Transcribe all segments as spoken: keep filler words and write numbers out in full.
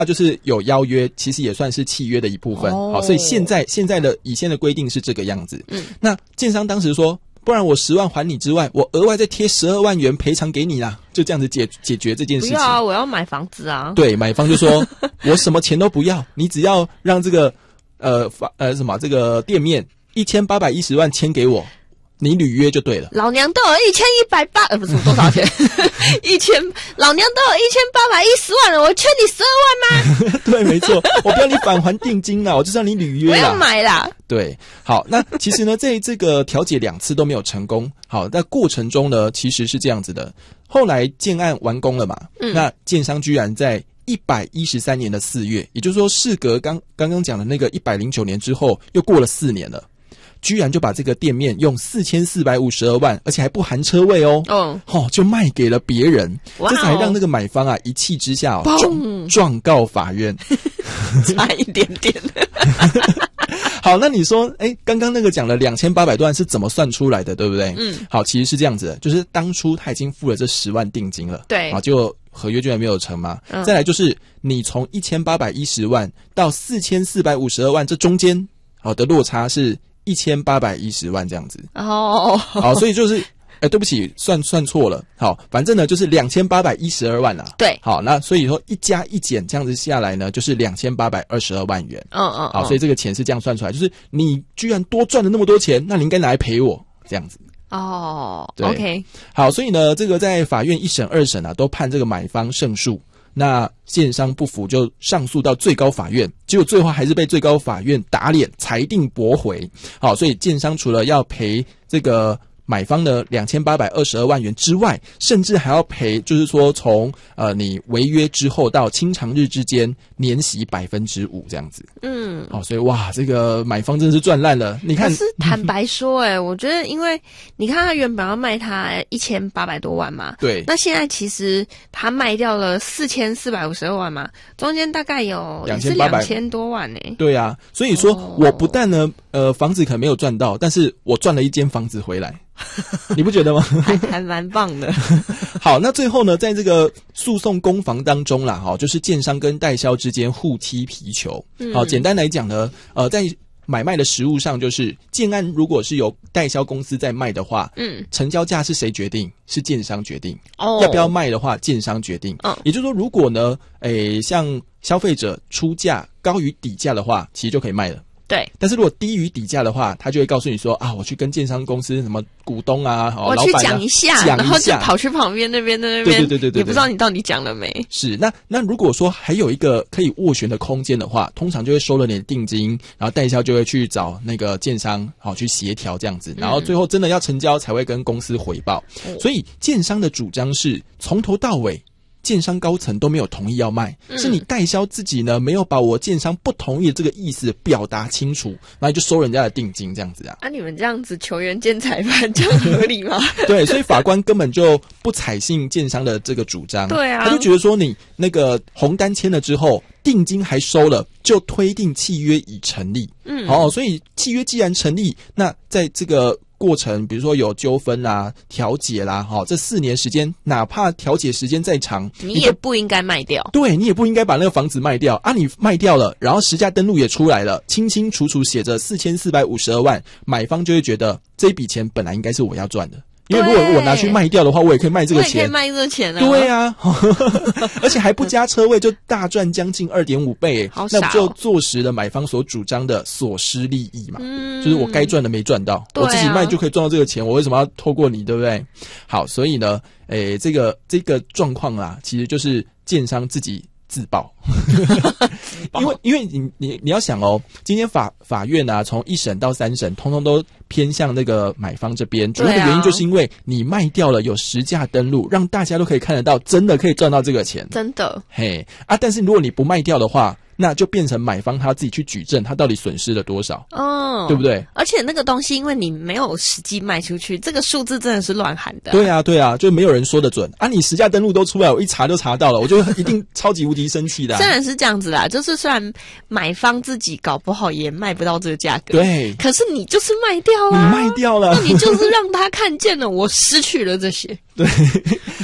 啊，就是有邀约，其实也算是契约的一部分。 哦、 好，所以现在现在的以现在的规定是这个样子。 嗯， 那建商当时说，不然我十万还你之外，我额外再贴十二万元赔偿给你啦，就这样子解解决这件事情。 不要啊，我要买房子啊。 对，买方就说我什么钱都不要，你只要让这个呃房呃什么这个店面一千八百一十万签给我。你履约就对了， 老娘都有一千一百八，呃，不是多少钱？一千，老娘都有一千八百一十万了，我欠你十二万吗？ 对，没错，我不要你返还定金啦，我就是要你履约啦， 我要买啦。 对，好，那其实呢，在这个调解两次都没有成功。好，在过程中呢，其实是这样子的，后来建案完工了嘛，嗯、那建商居然在一百一十三年的四月，也就是说，事隔刚刚刚讲的那个一百零九年之后，又过了四年了。居然就把这个店面用四千四百五十二万，而且还不含车位哦，哦，哦就卖给了别人，这才让那个买方啊一气之下哦状状告法院， 差一点点。 好，那你说，哎，刚刚那个讲了两千八百多万是怎么算出来的，对不对？嗯，好，其实是这样子的，就是当初他已经付了这十万定金了， 对， 啊，就合约居然没有成嘛。嗯、再来就是你从一千八百一十万到四千四百五十二万，这中间好的落差是。一千八百一十万这样子哦，好，所以就是，哎，对不起，算算错了。好，反正呢就是两千八百一十二万啦。 对， 好，那所以说一加一减这样子下来呢，就是两千八百二十二万元。嗯嗯，好，所以这个钱是这样算出来，就是你居然多赚了那么多钱，那你应该拿来赔我这样子。 哦， 对 ，OK， 好，所以呢，这个在法院一审、二审啊，都判这个买方胜诉。那建商不服就上诉到最高法院，结果最后还是被最高法院打脸，裁定驳回。好，所以建商除了要赔这个买方的两千八百二十二万元之外，甚至还要赔，就是说从呃你违约之后到清偿日之间年息百分之五这样子。嗯，好，所以哇，这个买方真的是赚烂了。你看， 可是坦白说、欸，哎，我觉得因为你看他原本要卖他一千八百多万嘛， 对， 那现在其实他卖掉了四千四百五十二万嘛，中间大概有也是两千多万呢、欸。 对啊，所以说、哦、我不但呢，呃，房子可能没有赚到，但是我赚了一间房子回来。你不觉得吗？ 还还蛮棒的。 好，那最后呢，在这个诉讼攻防当中啦，哈，就是建商跟代销之间互踢皮球。嗯、好，简单来讲呢，呃，在买卖的实务上，就是建案如果是由代销公司在卖的话，嗯，成交价是谁决定？是建商决定。哦，要不要卖的话，建商决定。嗯，也就是说，如果呢，诶，像消费者出价高于底价的话，其实就可以卖了。 对， 但是如果低于底价的话，他就会告诉你说啊，我去跟建商公司什么股东啊， 我去讲一下， 讲一下， 然后就跑去旁边那边的那边， 对对对对对， 也不知道你到底讲了没。 是，那那如果说还有一个可以斡旋的空间的话，通常就会收了你的定金，然后代销就会去找那个建商好去协调这样子，然后最后真的要成交才会跟公司回报。嗯、所以建商的主张是从头到尾。建商高层都没有同意要卖，嗯、是你代销自己呢没有把我建商不同意的这个意思表达清楚，然后就收人家的定金这样子啊。 啊，你们这样子球员兼裁判，这样合理吗？ 对，所以法官根本就不采信建商的这个主张。 对啊， 他就觉得说你那个红单签了之后，定金还收了，就推定契约已成立。嗯，好、哦，所以契约既然成立，那在这个过程，比如说有纠纷啦、调解啦，哈、哦，这四年时间，哪怕调解时间再长， 你也不应该卖掉。 对，你也不应该把那个房子卖掉啊！你卖掉了，然后实价登录也出来了，清清楚楚写着四千四百五十二万，买方就会觉得这一笔钱本来应该是我要赚的。因为如果我拿去卖掉的话，我也可以卖这个钱， 我也可以卖这个钱啊。 对啊，而且还不加车位，就大赚将近二点五倍， 好少哦， 那不就坐实了买方所主张的所失利益嘛？嗯，就是我该赚的没赚到， 对啊， 我自己卖就可以赚到这个钱，我为什么要透过你，对不对？好，所以呢，诶，这个这个状况啦，其实就是建商自己自爆。因为因为你你你要想哦，今天法法院啊，从一审到三审，通通都偏向那个买方这边，主要的原因就是因为你卖掉了，有实价登录，让大家都可以看得到，真的可以赚到这个钱， 真的。 嘿啊，但是如果你不卖掉的话，那就变成买方他自己去举证，他到底损失了多少，哦，对不对？ 而且那个东西，因为你没有实际卖出去，这个数字真的是乱喊的、啊。 对啊，对啊，就没有人说得准啊！你实价登录都出来，我一查就查到了，我就一定超级无敌生气的、啊。 虽然是这样子啦，就是虽然买方自己搞不好也卖不到这个价格， 对， 可是你就是卖掉了， 你卖掉了， 那你就是让他看见了，我失去了这些。 对，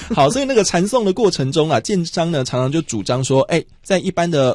好，所以那个缠讼的过程中啊，建商呢常常就主张说，哎，在一般的